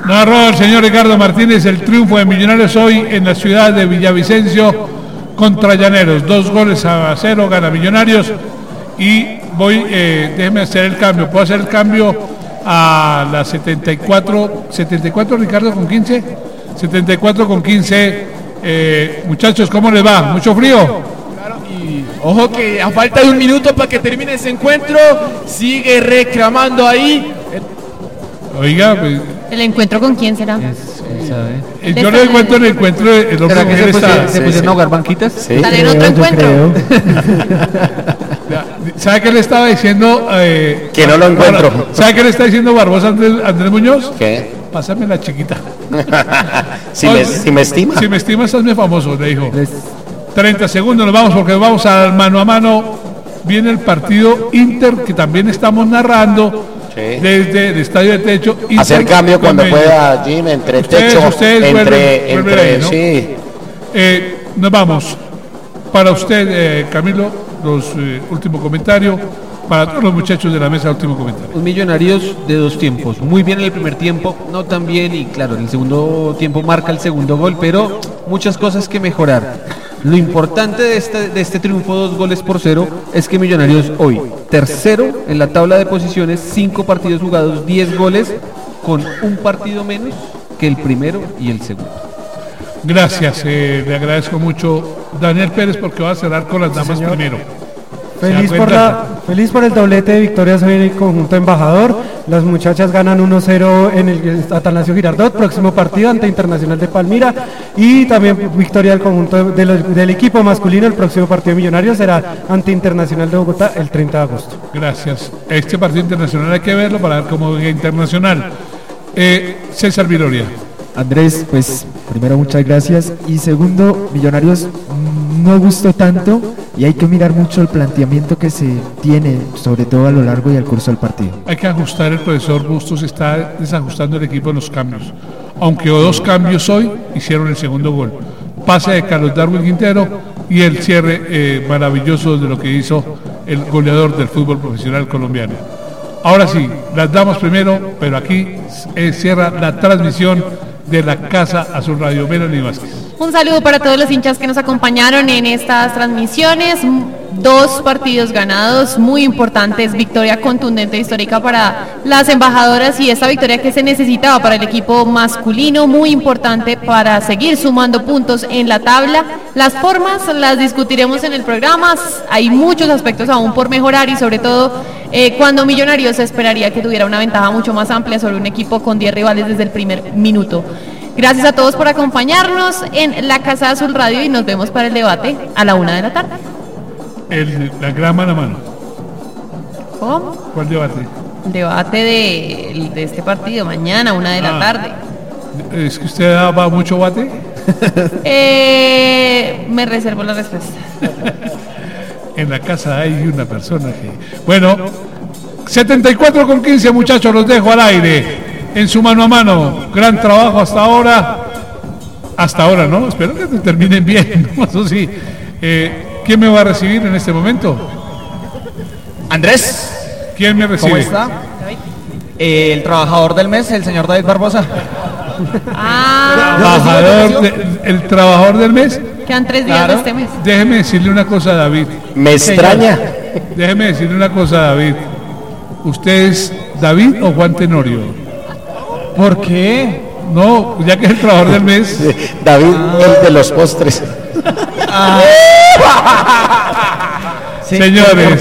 Narró el señor Ricardo Martínez el triunfo de Millonarios hoy en la ciudad de Villavicencio contra Llaneros. 2-0 gana Millonarios. Y voy, déjeme hacer el cambio. ¿Puedo hacer el cambio a las 74 Ricardo con 15? 74 con 15. Muchachos, ¿cómo les va? ¿Mucho frío? Claro, y ojo que a falta de un minuto para que termine ese encuentro, sigue reclamando ahí. Oiga, pues, ¿el encuentro con quién será? yo lo encuentro en el encuentro el hombre ¿Será que se pusieron a jugar banquitas? Sí. ¿Están en otro encuentro? ¿Sabe qué le estaba diciendo? Que no lo encuentro. ¿Sabe qué le está diciendo Barbosa Andrés Muñoz? ¿Qué? Pásame la chiquita. si me estima. Si me estimas, hazme famoso, le dijo. 30 segundos, nos vamos porque vamos al mano a mano. Viene el partido Inter, que también estamos narrando. Sí. Desde el estadio de Techo. Inter, hacer cambio cuando pueda, Jim, entre Techo, entre ¿no? Sí. Nos vamos. Para usted, Camilo, los últimos comentarios. Para todos los muchachos de la mesa, último comentario. Un Millonarios de dos tiempos. Muy bien en el primer tiempo, no tan bien, y claro, en el segundo tiempo marca el segundo gol, pero muchas cosas que mejorar. Lo importante de este triunfo 2-0 es que Millonarios hoy, tercero en la tabla de posiciones, 5 partidos jugados, 10 goles, con un partido menos que el primero y el segundo. Gracias, le agradezco mucho Daniel Pérez porque va a cerrar con las damas primero. Feliz por el doblete de victorias hoy en el conjunto embajador. Las muchachas ganan 1-0 en el Atanasio Girardot, próximo partido ante Internacional de Palmira, y también victoria del conjunto del equipo masculino. El próximo partido de Millonarios será ante Internacional de Bogotá el 30 de agosto. Gracias. Este partido internacional hay que verlo para ver cómo es internacional. César Viloria. Andrés, pues primero muchas gracias, y segundo, Millonarios no gustó tanto y hay que mirar mucho el planteamiento que se tiene, sobre todo a lo largo y al curso del partido. Hay que ajustar, el profesor Bustos está desajustando el equipo en los cambios, aunque 2 cambios hoy hicieron el segundo gol. Pase de Carlos Darwin Quintero y el cierre maravilloso de lo que hizo el goleador del fútbol profesional colombiano. Ahora sí, las damos primero, pero aquí cierra la transmisión de la Casa Azul Radio. Melanie Vázquez. Un saludo para todos los hinchas que nos acompañaron en estas transmisiones. 2 partidos ganados, muy importantes, victoria contundente e histórica para las embajadoras, y esta victoria que se necesitaba para el equipo masculino, muy importante para seguir sumando puntos en la tabla. Las formas las discutiremos en el programa, hay muchos aspectos aún por mejorar, y sobre todo cuando Millonarios se esperaría que tuviera una ventaja mucho más amplia sobre un equipo con 10 rivales desde el primer minuto. Gracias a todos por acompañarnos en la Casa Azul Radio, y nos vemos para el debate a la 1 de la tarde. La gran mano a mano. ¿Cómo? ¿Cuál debate? Debate de este partido, mañana, 1 de la tarde. ¿Es que usted va mucho bate? Me reservo la respuesta. En la casa hay una persona que... Bueno, 74 con 15, muchachos, los dejo al aire. En su mano a mano, gran trabajo hasta ahora. Hasta ahora, ¿no? Espero que terminen bien. Eso sí. ¿Quién me va a recibir en este momento? Andrés. ¿Quién me recibe? ¿Cómo está? El trabajador del mes, el señor David Barbosa. El trabajador del mes. Quedan 3 días de este mes. Déjeme decirle una cosa a David. Me extraña. Déjeme decirle una cosa a David. ¿Usted es David o Juan Tenorio? ¿Por qué? No, ya que es el trabajador del mes. David, el de los postres. Señores.